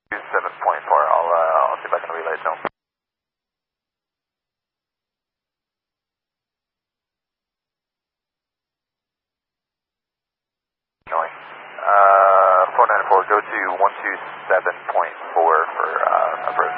7.4. I'll see if I can relay it to him. Going. 494, go to 127.4 for approach.